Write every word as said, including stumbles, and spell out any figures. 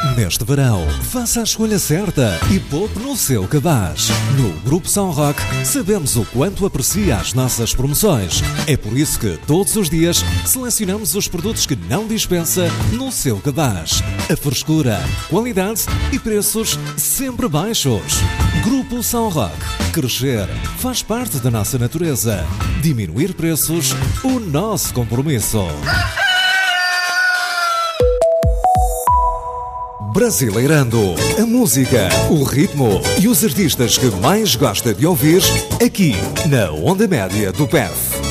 Neste verão, faça a escolha certa e poupe no seu cabaz. No Grupo São Roque, sabemos o quanto aprecia as nossas promoções. É por isso que, todos os dias, selecionamos os produtos que não dispensa no seu cabaz. A frescura, qualidade e preços sempre baixos. Grupo São Roque. Crescer faz parte da nossa natureza. Diminuir preços, o nosso compromisso. Brasileirando. A música, o ritmo e os artistas que mais gosta de ouvir aqui na Onda Média do P E F.